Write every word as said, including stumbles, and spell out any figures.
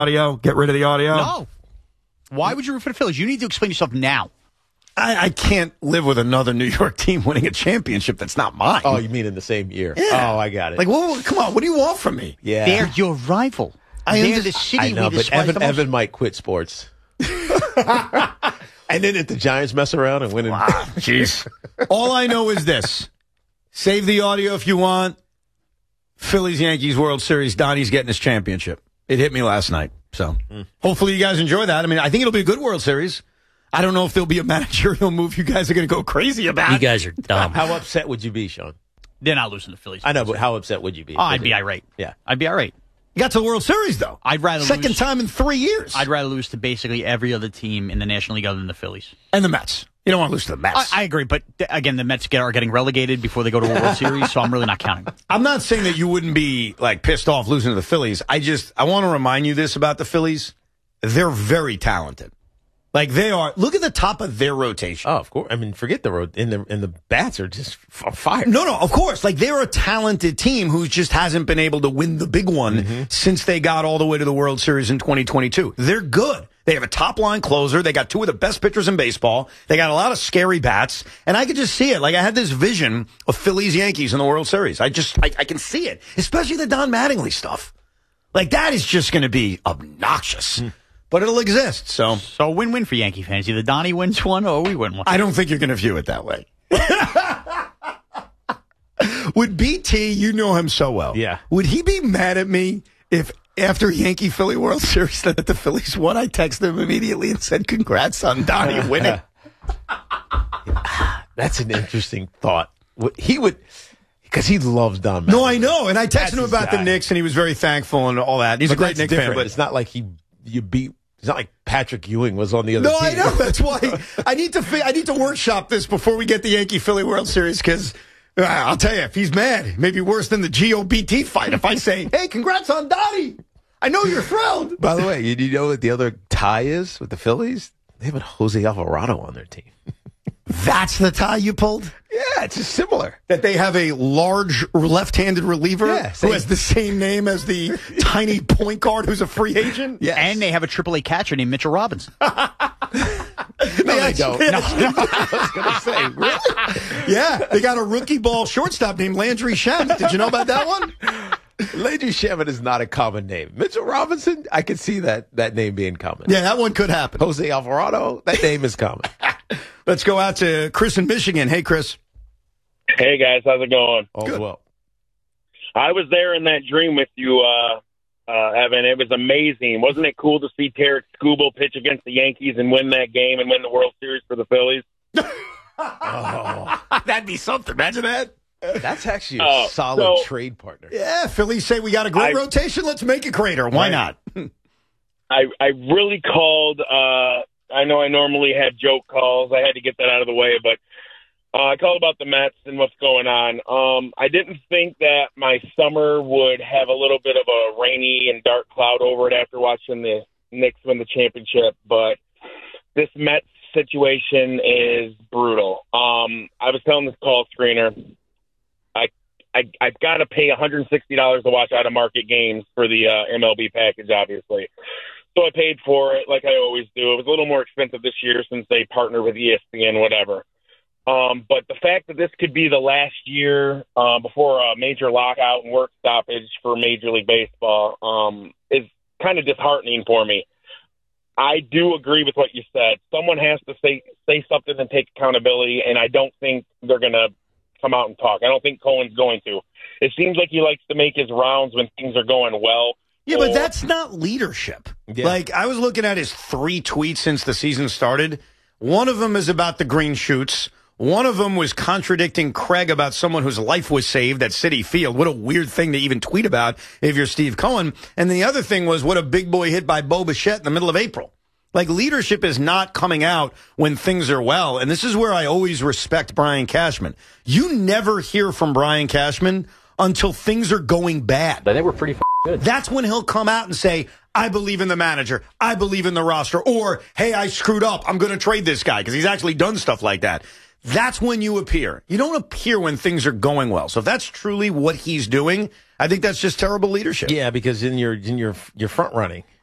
audio, get rid of the audio. No. Why would you root for the Phillies? You need to explain yourself now. I, I can't live with another New York team winning a championship that's not mine. Oh, you mean in the same year? Yeah. Oh, I got it. Like, well, come on, what do you want from me? Yeah. They're your rival. I They're under- the city I know, we but despise Evan, the most. Evan might quit sports. And then if the Giants mess around and win it. Wow, jeez. All I know is this. Save the audio if you want. Phillies-Yankees World Series. Donnie's getting his championship. It hit me last night. So mm. hopefully you guys enjoy that. I mean, I think it'll be a good World Series. I don't know if there'll be a managerial move you guys are going to go crazy about. You guys are dumb. How upset would you be, Sean? They're not losing the Phillies. I know, but how upset would you be? Oh, I'd be irate. Yeah. I'd be irate. You got to the World Series, though. I'd rather Second lose. time in three years. I'd rather lose to basically every other team in the National League other than the Phillies. And the Mets. You don't want to lose to the Mets. I, I agree, but th- again, the Mets get, are getting relegated before they go to a World Series, so I'm really not counting. I'm not saying that you wouldn't be like pissed off losing to the Phillies. I just I want to remind you this about the Phillies. They're very talented. Like they are. Look at the top of their rotation. Oh, of course. I mean, forget the road. And the and the bats are just on fire. No, no, of course. Like they're a talented team who just hasn't been able to win the big one mm-hmm. since they got all the way to the World Series in twenty twenty-two. They're good. They have a top-line closer. They got two of the best pitchers in baseball. They got a lot of scary bats. And I could just see it. Like, I had this vision of Phillies-Yankees in the World Series. I just, I, I can see it. Especially the Don Mattingly stuff. Like, that is just going to be obnoxious. Mm. But it'll exist, so. So win-win for Yankee fans. Either Donnie wins one or we win one. I don't think you're going to view it that way. Would B T, you know him so well. Yeah. Would he be mad at me if after Yankee Philly World Series that the Phillies won, I texted him immediately and said, congrats on Donnie winning? That's an interesting thought. He would, because he loves Don Mattingly. No, I know. And I texted That's him about guy. the Knicks, and he was very thankful and all that. He's but a great Knicks fan. But it's not like he you beat. It's not like Patrick Ewing was on the other no, team. No, I know. That's why I need to fi- I need to workshop this before we get the Yankee Philly World Series, because uh, I'll tell you, if he's mad, maybe worse than the G O B T fight if I say, hey, congrats on Donnie. I know you're thrilled. By the way, you, you know what the other tie is with the Phillies? They have a Jose Alvarado on their team. That's the tie you pulled? Yeah, it's just similar. That they have a large left-handed reliever yeah, who has the same name as the tiny point guard who's a free agent? Yes. And they have a triple A catcher named Mitchell Robinson. no, they don't. No, no, I was going to say, really? Yeah, they got a rookie ball shortstop named Landry Shamet. Did you know about that one? Landry Shamet is not a common name. Mitchell Robinson, I could see that, that name being common. Yeah, that one could happen. Jose Alvarado, that name is common. Let's go out to Chris in Michigan. Hey, Chris. Hey, guys. How's it going? All Good. well. I was there in that dream with you, uh, uh, Evan. It was amazing. Wasn't it cool to see Tarek Skubal pitch against the Yankees and win that game and win the World Series for the Phillies? Oh, that'd be something. Imagine that. That's actually a uh, solid so, trade partner. Yeah, Phillies say we got a great I, rotation. Let's make a crater. Why right. not? I I really called. Uh, I know I normally had joke calls. I had to get that out of the way, but uh, I called about the Mets and what's going on. Um, I didn't think that my summer would have a little bit of a rainy and dark cloud over it after watching the Knicks win the championship, but this Mets situation is brutal. Um, I was telling this call screener, I, I, I've got to pay one hundred sixty dollars to watch out-of-market games for the uh, M L B package, obviously. So I paid for it like I always do. It was a little more expensive this year since they partner with E S P N, whatever. Um, but the fact that this could be the last year uh, before a major lockout and work stoppage for Major League Baseball um, is kind of disheartening for me. I do agree with what you said. Someone has to say say something and take accountability, and I don't think they're going to come out and talk. I don't think Cohen's going to. It seems like he likes to make his rounds when things are going well. Yeah, but that's not leadership. Yeah. Like, I was looking at his three tweets since the season started. One of them is about the green shoots. One of them was contradicting Craig about someone whose life was saved at Citi Field. What a weird thing to even tweet about if you're Steve Cohen. And the other thing was what a big boy hit by Bo Bichette in the middle of April. Like, leadership is not coming out when things are well. And this is where I always respect Brian Cashman. You never hear from Brian Cashman until things are going bad. But they were pretty f- good. That's when he'll come out and say, I believe in the manager. I believe in the roster. Or, hey, I screwed up. I'm going to trade this guy, because he's actually done stuff like that. That's when you appear. You don't appear when things are going well. So if that's truly what he's doing, I think that's just terrible leadership. Yeah, because in your in your your front running,